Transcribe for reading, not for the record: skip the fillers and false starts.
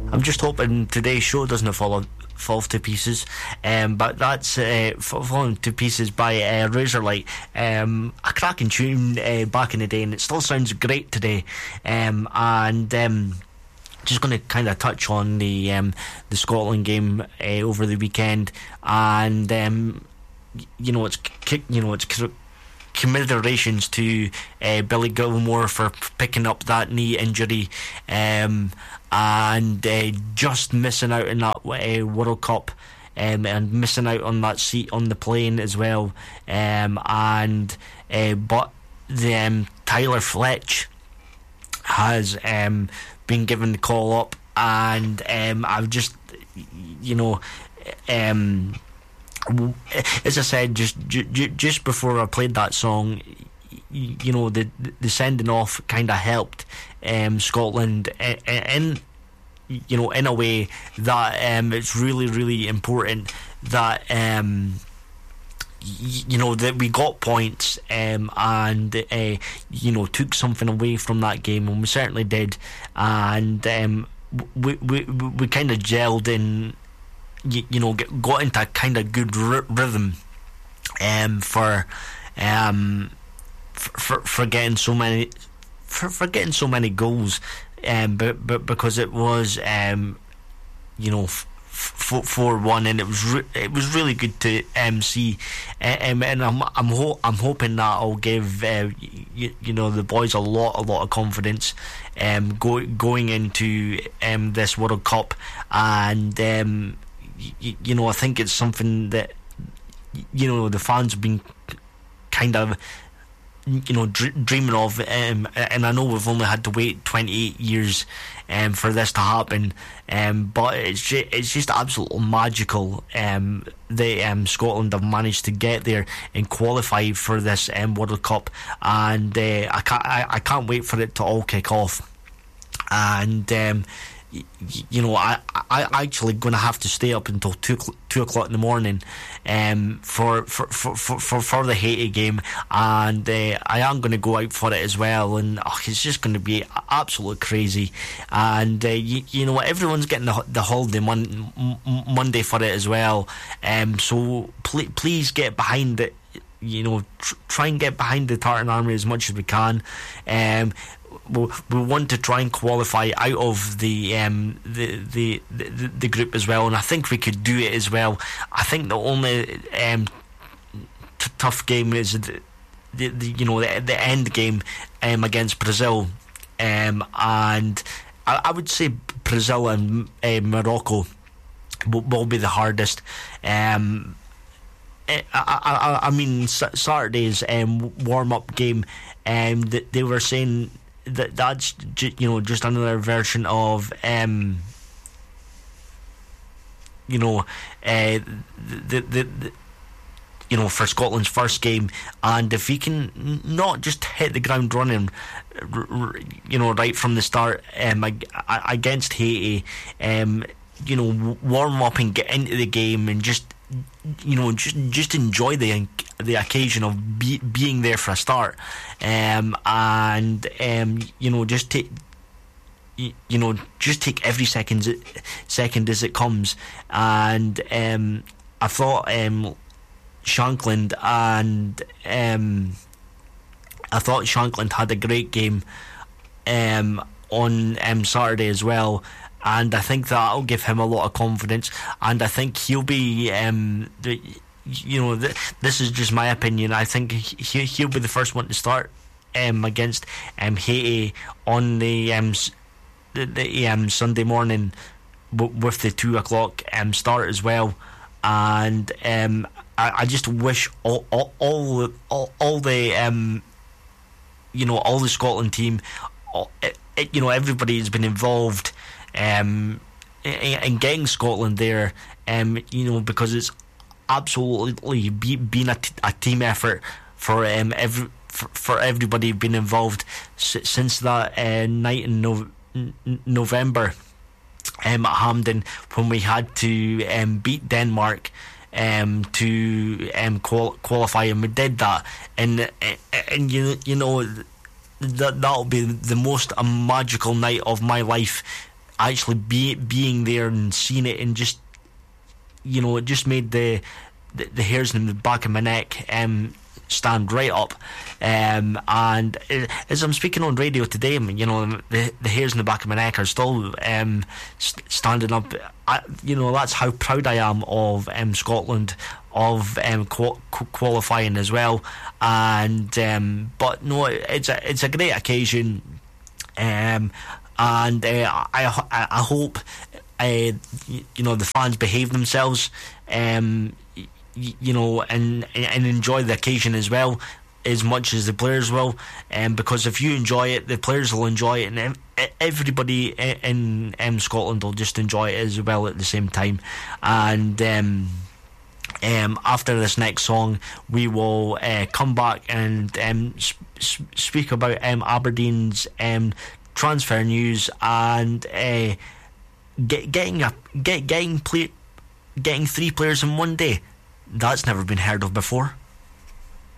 I'm just hoping today's show doesn't fall to pieces, but that's falling to pieces by Razorlight, a cracking tune back in the day, and it still sounds great today. Just going to kind of touch on the Scotland game over the weekend, and it's commiserations to Billy Gilmore for picking up that knee injury, and just missing out in that World Cup, and missing out on that seat on the plane as well, but the Tyler Fletch has been given the call up, and I've just, as I said just before I played that song, the sending off kind of helped Scotland in a way that it's really, really important that that we got points, and took something away from that game, and we certainly did, and we kind of gelled in, got into a kind of good rhythm for getting so many getting so many goals, but because it was 4-1, and it was really good to see, and I'm hoping that I'll give the boys a lot of confidence going into this World Cup, and I think it's something that the fans have been kind of dreaming of, and I know we've only had to wait 28 years for this to happen, but it's just absolutely magical that Scotland have managed to get there and qualify for this World Cup, and I can't wait for it to all kick off, and I actually going to have to stay up until 2 o'clock in the morning for the Haiti game, and I am going to go out for it as well, and it's just going to be absolutely crazy, and everyone's getting the holiday Monday for it as well, so please get behind it, try and get behind the Tartan Army as much as we can. We want to try and qualify out of the group as well, and I think we could do it as well. I think the only tough game is the end game against Brazil, and I would say Brazil and Morocco will be the hardest. I mean, Saturday's warm-up game, they were saying that's just another version of for Scotland's first game, and if he can not just hit the ground running right from the start against Haiti, warm up and get into the game and just enjoy the occasion of being there for a start, just take every second as it comes, and I thought Shankland had a great game on Saturday as well, and I think that'll give him a lot of confidence, and I think he'll be this is just my opinion, I think he'll be the first one to start against Haiti on the Sunday morning with the 2 o'clock start as well, and I just wish all the all the Scotland team, everybody has been involved in getting Scotland there, because it's absolutely been a team effort for everybody being involved since that night in November at Hampden, when we had to beat Denmark to qualify, and we did that, and that'll be the most magical night of my life actually being there and seeing it, and just, you know, it just made the hairs in the back of my neck stand right up. And as I'm speaking on radio today, you know, the hairs in the back of my neck are still standing up. You know, that's how proud I am of Scotland, of qualifying as well. And but no, it's a great occasion. And I hope you know, the fans behave themselves, you know, and enjoy the occasion as well, as much as the players will. Because if you enjoy it, the players will enjoy it, and everybody in Scotland will just enjoy it as well at the same time. And after this next song, we will come back and speak about Aberdeen's transfer news, and getting 3 players in one day. That's never been heard of before.